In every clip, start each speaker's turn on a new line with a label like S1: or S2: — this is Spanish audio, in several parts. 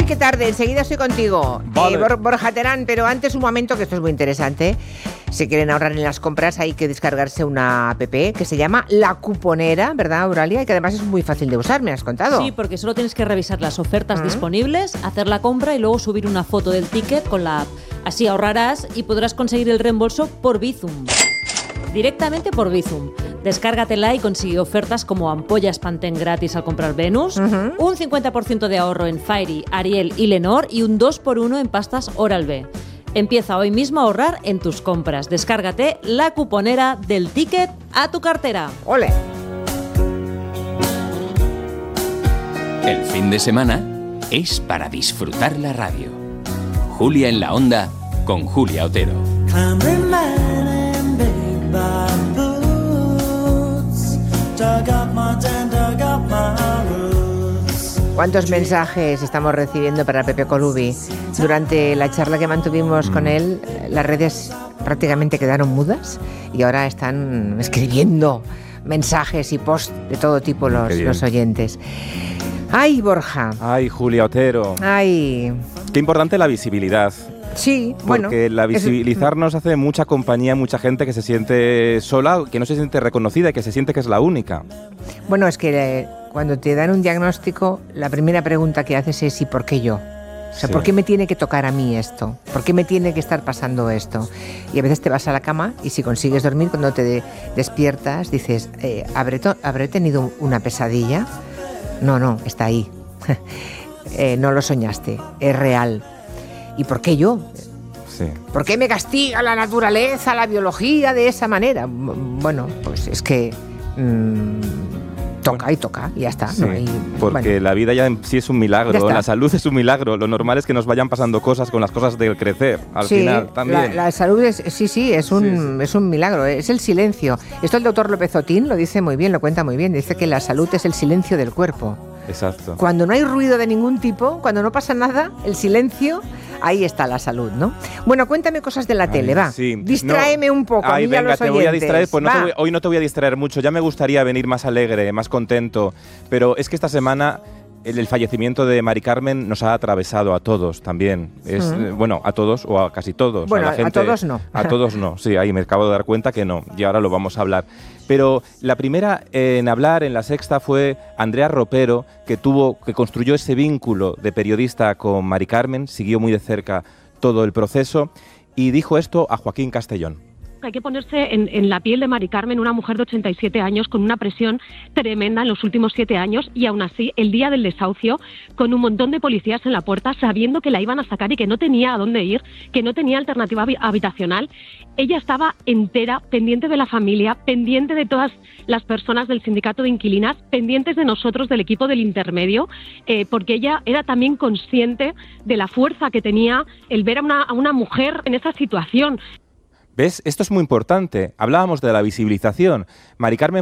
S1: qué tarde, enseguida estoy contigo.
S2: Vale.
S1: Borja Terán, pero antes un momento, que esto es muy interesante. Si quieren ahorrar en las compras hay que descargarse una app que se llama La Cuponera, ¿verdad, Auralia? Y que además es muy fácil de usar, me has contado.
S3: Sí, porque solo tienes que revisar las ofertas disponibles, hacer la compra y luego subir una foto del ticket con la app. Así ahorrarás y podrás conseguir el reembolso por Bizum. Directamente por Bizum. Descárgatela y consigue ofertas como ampollas Pantene gratis al comprar Venus, un 50% de ahorro en Fairy, Ariel y Lenor y un 2x1 en pastas Oral-B. Empieza hoy mismo a ahorrar en tus compras. Descárgate La Cuponera del ticket a tu cartera.
S1: ¡Ole!
S4: El fin de semana es para disfrutar la radio. Julia en la Onda con Julia Otero.
S1: ¿Cuántos mensajes estamos recibiendo para Pepe Colubi? Durante la charla que mantuvimos con él, las redes prácticamente quedaron mudas y ahora están escribiendo mensajes y posts de todo tipo los oyentes. ¡Ay, Borja!
S2: Ay, Julia Otero.
S1: ¡Ay!
S2: Qué importante la visibilidad.
S1: Sí, bueno.
S2: Porque la visibilizarnos hace mucha compañía, mucha gente que se siente sola, que no se siente reconocida y que se siente que es la única.
S1: Bueno, es que cuando te dan un diagnóstico, la primera pregunta que haces es ¿y por qué yo? O sea,
S2: Sí.
S1: ¿por qué me tiene que tocar a mí esto? ¿Por qué me tiene que estar pasando esto? Y a veces te vas a la cama y si consigues dormir, cuando te despiertas, dices, ¿habré tenido una pesadilla? No, está ahí. No lo soñaste, es real. ¿Y por qué yo?
S2: Sí.
S1: ¿Por qué me castiga la naturaleza, la biología de esa manera? Bueno, pues es que toca y toca, y ya está.
S2: Sí,
S1: ¿no?
S2: porque la vida ya en sí es un milagro, la salud es un milagro. Lo normal es que nos vayan pasando cosas con las cosas del crecer, al final también.
S1: La salud es un milagro, es el silencio. Esto el doctor López Otín lo dice muy bien, lo cuenta muy bien. Dice que la salud es el silencio del cuerpo.
S2: Exacto.
S1: Cuando no hay ruido de ningún tipo, cuando no pasa nada, el silencio, ahí está la salud, ¿no? Bueno, cuéntame cosas de la tele, va.
S2: Sí.
S1: Distráeme un poco.
S2: Ay, venga, te voy a distraer. Pues hoy no te voy a distraer mucho. Ya me gustaría venir más alegre, más contento. Pero es que esta semana el fallecimiento de Mari Carmen nos ha atravesado a todos también. Bueno, a todos o a casi todos.
S1: Bueno,
S2: a la gente,
S1: a todos no.
S2: A todos no, sí, ahí me acabo de dar cuenta que no. Y ahora lo vamos a hablar. Pero la primera en hablar en La Sexta fue Andrea Ropero, que construyó ese vínculo de periodista con Mari Carmen, siguió muy de cerca todo el proceso y dijo esto a Joaquín Castellón.
S5: Hay que ponerse en la piel de Mari Carmen, una mujer de 87 años con una presión tremenda en los últimos 7 años y aún así el día del desahucio con un montón de policías en la puerta sabiendo que la iban a sacar y que no tenía a dónde ir, que no tenía alternativa habitacional. Ella estaba entera, pendiente de la familia, pendiente de todas las personas del sindicato de inquilinas, pendientes de nosotros, del equipo del intermedio, porque ella era también consciente de la fuerza que tenía el ver a una mujer en esa situación.
S2: ¿Ves? Esto es muy importante. Hablábamos de la visibilización. Mari Carmen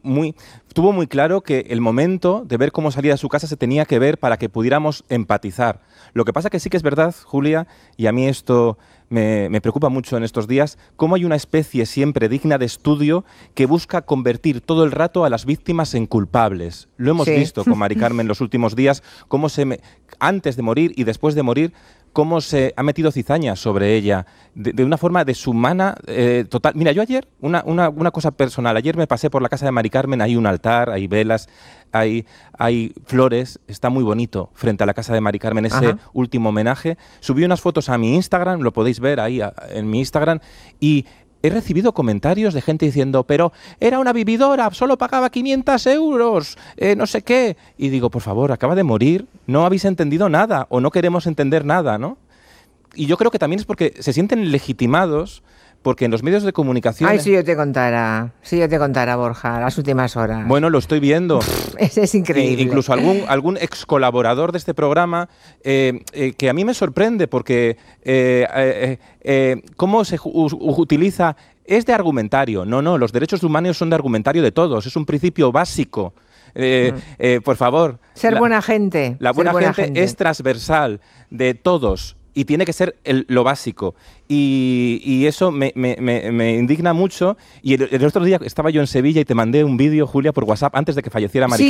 S2: tuvo muy claro que el momento de ver cómo salía de su casa se tenía que ver para que pudiéramos empatizar. Lo que pasa que sí que es verdad, Julia, y a mí esto me preocupa mucho en estos días, cómo hay una especie siempre digna de estudio que busca convertir todo el rato a las víctimas en culpables. Lo hemos visto con Mari Carmen los últimos días, cómo antes de morir y después de morir, cómo se ha metido cizaña sobre ella, de una forma deshumana total. Mira, yo ayer, una cosa personal, ayer me pasé por la casa de Mari Carmen, hay un altar, hay velas, hay flores, está muy bonito frente a la casa de Mari Carmen, ese último homenaje. Subí unas fotos a mi Instagram, lo podéis ver ahí en mi Instagram, y he recibido comentarios de gente diciendo, pero era una vividora, solo pagaba 500 euros, no sé qué. Y digo, por favor, acaba de morir, no habéis entendido nada o no queremos entender nada, ¿no? Y yo creo que también es porque se sienten legitimados, porque en los medios de comunicación...
S1: Ay, si yo te contara, Borja, las últimas horas.
S2: Bueno, lo estoy viendo.
S1: Es increíble.
S2: Incluso algún ex colaborador de este programa que a mí me sorprende porque cómo se utiliza... Es de argumentario. No, los derechos humanos son de argumentario de todos. Es un principio básico. Por favor.
S1: Ser buena gente.
S2: La buena gente es transversal de todos. Y tiene que ser lo básico. Y eso me indigna mucho. Y el otro día estaba yo en Sevilla y te mandé un vídeo, Julia, por WhatsApp, antes de que falleciera Mari